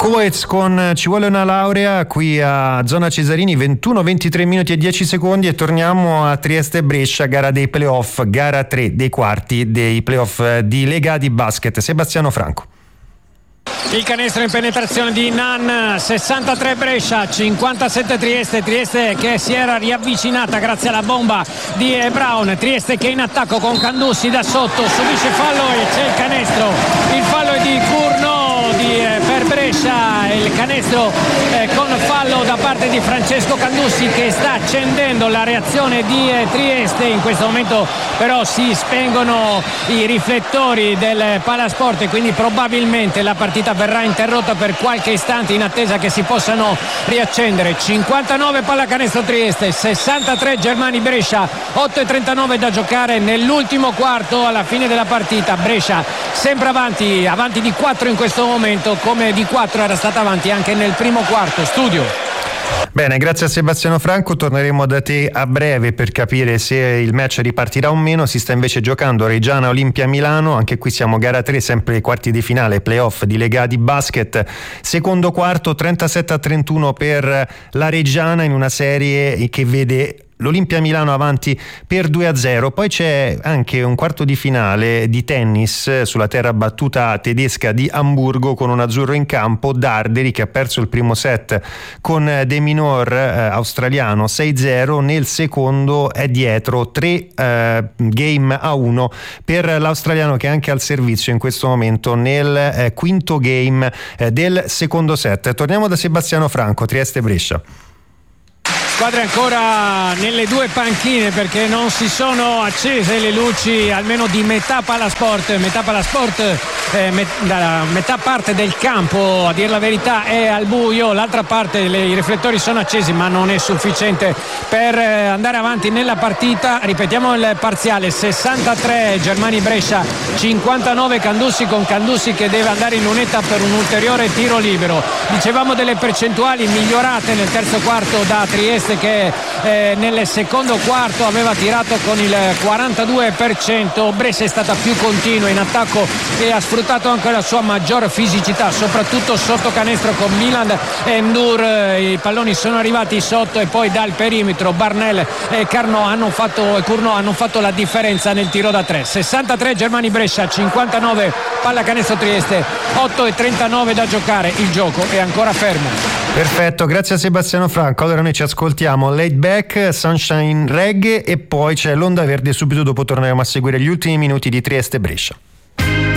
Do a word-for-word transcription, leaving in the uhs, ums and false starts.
Coez con Ci vuole una laurea qui a Zona Cesarini, ventuno ventitré minuti e dieci secondi, e torniamo a Trieste-Brescia, gara dei playoff, gara tre dei quarti dei playoff di Lega di basket. Sebastiano Franco. Il canestro in penetrazione di Nan, sessantatré Brescia, cinquantasette Trieste. Trieste che si era riavvicinata grazie alla bomba di Brown. Trieste che in attacco con Candussi da sotto, subisce fallo e c'è il canestro. Il fallo è di Curno di, eh, per Brescia, il canestro eh, con fallo da parte di Francesco Candussi, che sta accendendo la reazione di eh, Trieste. In questo momento però si spengono i riflettori del Palasport e quindi probabilmente la partita verrà interrotta per qualche istante in attesa che si possano riaccendere. cinquantanove pallacanestro Trieste, sessantatré Germani Brescia, otto e trentanove da giocare nell'ultimo quarto alla fine della partita. Brescia sempre avanti, avanti di quattro in questo momento, come di quattro era stata avanti anche nel primo quarto. Studio. Bene, grazie a Sebastiano Franco, torneremo da te a breve per capire se il match ripartirà o meno. Si sta invece giocando Reggiana Olimpia Milano, anche qui siamo gara tre, sempre ai quarti di finale, playoff di Lega di basket, secondo quarto, trentasette a trentuno per la Reggiana in una serie che vede l'Olimpia Milano avanti per due a zero. Poi c'è anche un quarto di finale di tennis sulla terra battuta tedesca di Amburgo, con un azzurro in campo, Darderi, che ha perso il primo set con De Minaur eh, australiano sei a zero, nel secondo è dietro tre eh, game a uno per l'australiano, che è anche al servizio in questo momento nel eh, quinto game eh, del secondo set. Torniamo da Sebastiano Franco, Trieste-Brescia. Squadre ancora nelle due panchine perché non si sono accese le luci, almeno di metà Palasport. Metà Palasport, eh, met- la metà parte del campo, a dir la verità, è al buio, l'altra parte le- i riflettori sono accesi, ma non è sufficiente per eh, andare avanti nella partita. Ripetiamo il parziale: sessantatré Germani Brescia, cinquantanove Candussi, con Candussi che deve andare in lunetta per un ulteriore tiro libero. Dicevamo delle percentuali migliorate nel terzo quarto da Trieste, che eh, nel secondo quarto aveva tirato con il quarantadue per cento. Brescia è stata più continua in attacco e ha sfruttato anche la sua maggior fisicità, soprattutto sotto canestro con Milan e Ndur. I palloni sono arrivati sotto e poi dal perimetro Barnell e Carnot hanno fatto, e Curno hanno fatto la differenza nel tiro da tre. sessantatré Germani Brescia, cinquantanove pallacanestro Trieste, otto e trentanove da giocare. Il gioco è ancora fermo. Perfetto, grazie a Sebastiano Franco. Allora noi ci ascoltiamo Laid Back, Sunshine Reggae e poi c'è l'Onda Verde. Subito dopo torneremo a seguire gli ultimi minuti di Trieste-Brescia.